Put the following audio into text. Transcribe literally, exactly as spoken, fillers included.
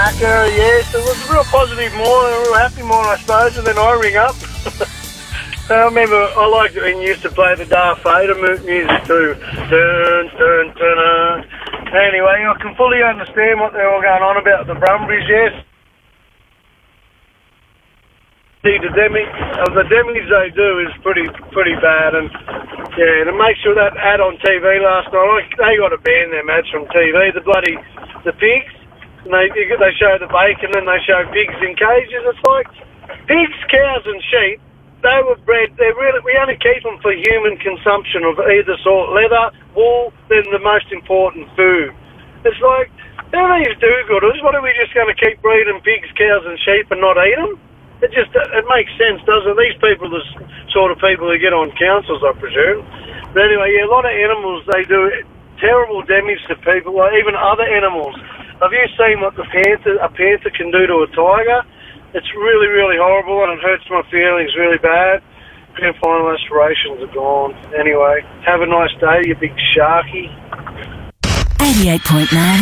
Tucker, yes, it was a real positive morning, a real happy morning, I suppose, and then I ring up. I remember I liked it when you used to play the Darth Vader music too. Dun, dun, dun, dun. Anyway, I can fully understand what they're all going on about the Brumbies, yes. The damage, uh, the damage they do is pretty pretty bad, and yeah, to make sure that ad on T V last night, they got to ban their ads from T V. The bloody the pigs, and they they show the bacon, and they show pigs in cages. It's like pigs, cows, and sheep. They were bred. They really we only keep them for human consumption of either sort, leather, wool, then the most important food. It's like they're these do-gooders. What are we just going to keep breeding pigs, cows, and sheep and not eat them? It just, it makes sense, doesn't it? These people are the sort of people who get on councils, I presume. But anyway, yeah, a lot of animals, they do terrible damage to people, like even other animals. Have you seen what the panther, a panther can do to a tiger? It's really, really horrible, and it hurts my feelings really bad. Grand final aspirations are gone. Anyway, have a nice day, you big sharky. eighty-eight point nine